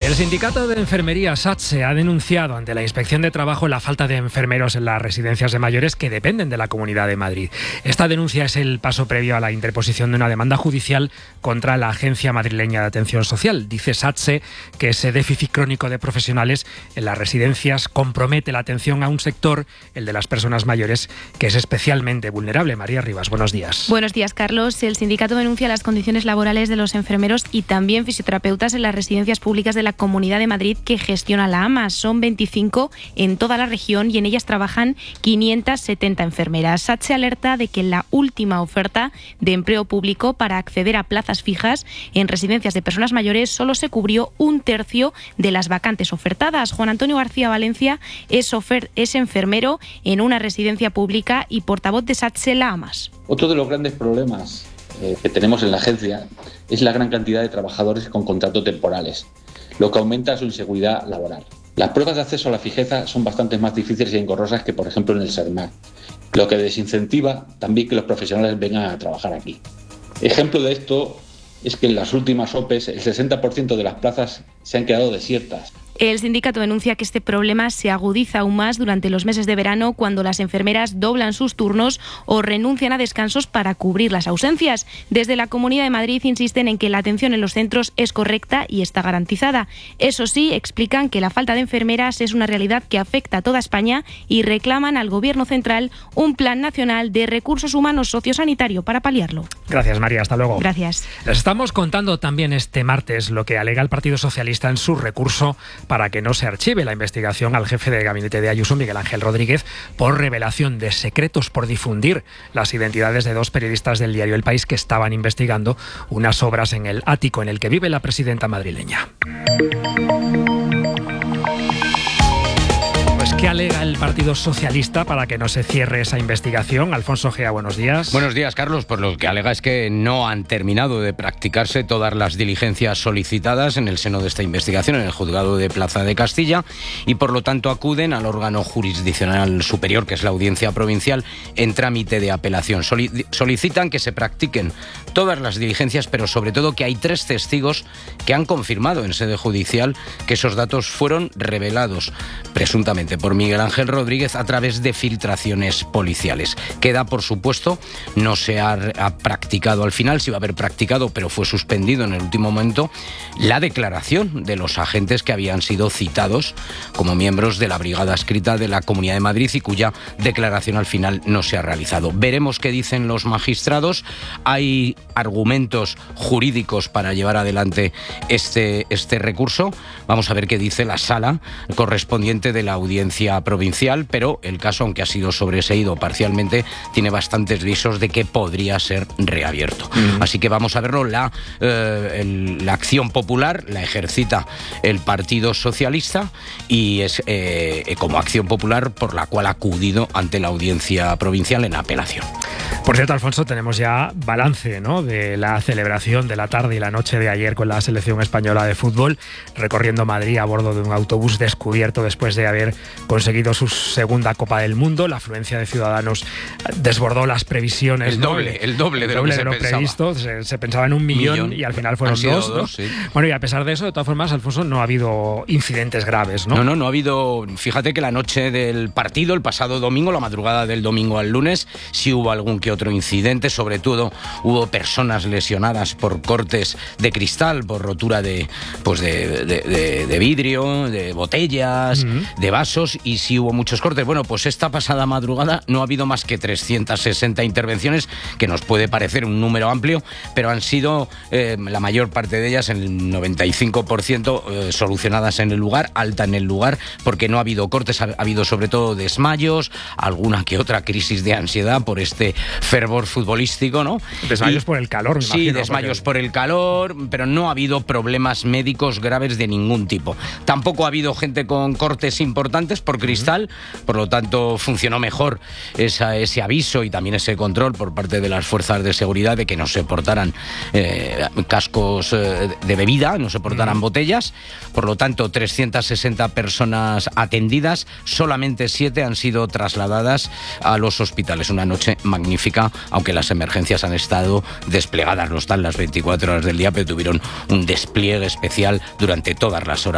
El sindicato de enfermería SATSE ha denunciado ante la Inspección de Trabajo la falta de enfermeros en las residencias de mayores que dependen de la Comunidad de Madrid. Esta denuncia es el paso previo a la interposición de una demanda judicial contra la Agencia Madrileña de Atención Social. Dice SATSE que ese déficit crónico de profesionales en las residencias compromete la atención a un sector, el de las personas mayores, que es especialmente vulnerable. María Rivas, buenos días. Buenos días, Carlos. El sindicato denuncia las condiciones laborales de los enfermeros y también fisioterapeutas en las residencias públicas de la Comunidad de Madrid que gestiona la AMA. Son 25 en toda la región y en ellas trabajan 570 enfermeras. SATSE alerta de que en la última oferta de empleo público para acceder a plazas fijas en residencias de personas mayores solo se cubrió un tercio de las vacantes ofertadas. Juan Antonio García Valencia es enfermero en una residencia pública y portavoz de SATSE la AMAS. Otro de los grandes problemas que tenemos en la agencia es la gran cantidad de trabajadores con contratos temporales, lo que aumenta su inseguridad laboral. Las pruebas de acceso a la fijeza son bastante más difíciles y engorrosas que, por ejemplo, en el SERMAC, lo que desincentiva también que los profesionales vengan a trabajar aquí. Ejemplo de esto es que en las últimas OPEs el 60% de las plazas se han quedado desiertas. El sindicato denuncia que este problema se agudiza aún más durante los meses de verano, cuando las enfermeras doblan sus turnos o renuncian a descansos para cubrir las ausencias. Desde la Comunidad de Madrid insisten en que la atención en los centros es correcta y está garantizada. Eso sí, explican que la falta de enfermeras es una realidad que afecta a toda España y reclaman al Gobierno central un plan nacional de recursos humanos sociosanitario para paliarlo. Gracias, María. Hasta luego. Gracias. Les estamos contando también este martes lo que alega el Partido Socialista en su recurso para que no se archive la investigación al jefe de gabinete de Ayuso, Miguel Ángel Rodríguez, por revelación de secretos, por difundir las identidades de dos periodistas del diario El País que estaban investigando unas obras en el ático en el que vive la presidenta madrileña. ¿Qué alega el Partido Socialista para que no se cierre esa investigación? Alfonso Gea, buenos días. Buenos días, Carlos. Pues lo que alega es que no han terminado de practicarse todas las diligencias solicitadas en el seno de esta investigación en el Juzgado de Plaza de Castilla y por lo tanto acuden al órgano jurisdiccional superior, que es la Audiencia Provincial, en trámite de apelación. Solicitan que se practiquen todas las diligencias, pero sobre todo que hay 3 testigos que han confirmado en sede judicial que esos datos fueron revelados presuntamente por Miguel Ángel Rodríguez a través de filtraciones policiales. Queda, por supuesto, no se ha practicado al final, se iba a haber practicado, pero fue suspendido en el último momento, la declaración de los agentes que habían sido citados como miembros de la Brigada Adscrita de la Comunidad de Madrid y cuya declaración al final no se ha realizado. Veremos qué dicen los magistrados. Hay argumentos jurídicos para llevar adelante este recurso. Vamos a ver qué dice la sala correspondiente de la Audiencia Provincial, pero el caso, aunque ha sido sobreseído parcialmente, tiene bastantes visos de que podría ser reabierto. Así que vamos a verlo. La acción popular la ejercita el Partido Socialista y es como acción popular por la cual ha acudido ante la Audiencia Provincial en apelación. Por cierto, Alfonso, tenemos ya balance, ¿no?, de la celebración de la tarde y la noche de ayer con la selección española de fútbol, recorriendo Madrid a bordo de un autobús descubierto después de haber conseguido su segunda Copa del Mundo. La afluencia de ciudadanos desbordó las previsiones. El doble de lo previsto. Se pensaba en 1 millón y al final fueron 2, ¿no? Sí. Bueno, y a pesar de eso, de todas formas, Alfonso, no ha habido incidentes graves, ¿no? No ha habido. Fíjate que la noche del partido, el pasado domingo, la madrugada del domingo al lunes, sí hubo algún que otro incidente. Sobre todo hubo personas lesionadas por cortes de cristal, por rotura de vidrio, de botellas, de vasos, y sí hubo muchos cortes. Bueno, pues esta pasada madrugada no ha habido más que 360 intervenciones, que nos puede parecer un número amplio, pero han sido la mayor parte de ellas, en el 95%, solucionadas en el lugar, alta en el lugar, porque no ha habido cortes, ha habido sobre todo desmayos, alguna que otra crisis de ansiedad por este fervor futbolístico, ¿no? Desmayos por el calor, me imagino. Sí, desmayos por el calor, pero no ha habido problemas médicos graves de ningún tipo. Tampoco ha habido gente con cortes importantes por cristal, por lo tanto funcionó mejor ese aviso y también ese control por parte de las fuerzas de seguridad de que no se portaran cascos de bebida, no se portaran botellas. Por lo tanto, 360 personas atendidas, solamente 7 han sido trasladadas a los hospitales. Una noche magnífica, aunque las emergencias han estado desplegadas, no están las 24 horas del día, pero tuvieron un despliegue especial durante todas las horas